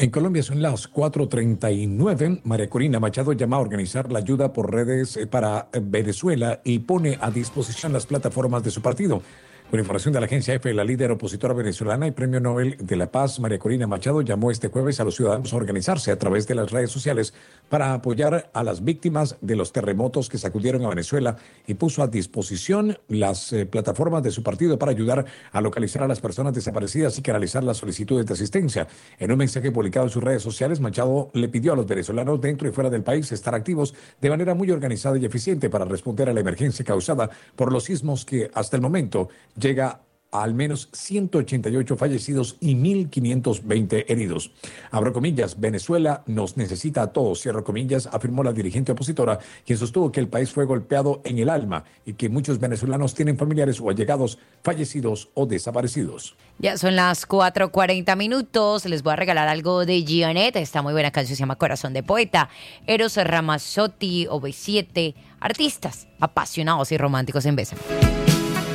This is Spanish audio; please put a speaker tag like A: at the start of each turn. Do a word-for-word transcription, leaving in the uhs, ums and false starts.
A: En Colombia son las cuatro treinta y nueve. María Corina Machado llama a organizar la ayuda por redes eh, para eh, Venezuela y pone a disposición las plataformas de su partido. Con información de la agencia EFE, la líder opositora venezolana y premio Nobel de la Paz, María Corina Machado, llamó este jueves a los ciudadanos a organizarse a través de las redes sociales para apoyar a las víctimas de los terremotos que sacudieron a Venezuela y puso a disposición las eh, plataformas de su partido para ayudar a localizar a las personas desaparecidas y canalizar las solicitudes de asistencia. En un mensaje publicado en sus redes sociales, Machado le pidió a los venezolanos dentro y fuera del país estar activos de manera muy organizada y eficiente para responder a la emergencia causada por los sismos que hasta el momento llega a al menos ciento ochenta y ocho fallecidos y mil quinientos veinte heridos. Abro comillas, Venezuela nos necesita a todos, cierro comillas, afirmó la dirigente opositora, quien sostuvo que el país fue golpeado en el alma y que muchos venezolanos tienen familiares o allegados fallecidos o desaparecidos.
B: Ya son las cuatro cuarenta minutos, les voy a regalar algo de Gianet, esta muy buena canción se llama Corazón de Poeta, Eros Ramazzotti, O V siete, artistas apasionados y románticos en Bésame.